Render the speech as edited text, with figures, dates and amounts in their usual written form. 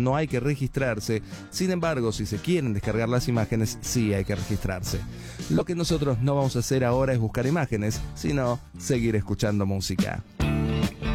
no hay que registrarse. Sin embargo, si se quieren descargar las imágenes, sí hay que registrarse. Lo que nosotros no vamos a hacer ahora es buscar imágenes, sino seguir escuchando música.